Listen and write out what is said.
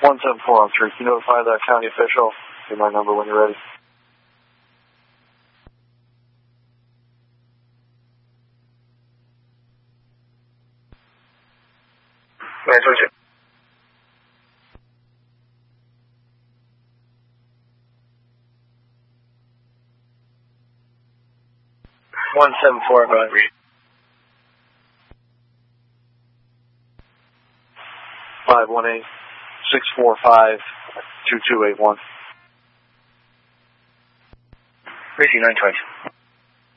174 on 3. Can you notify the county official? Give my number when you're ready. Georgia. One 174, go ahead. 518-645-2281. Reaching 920.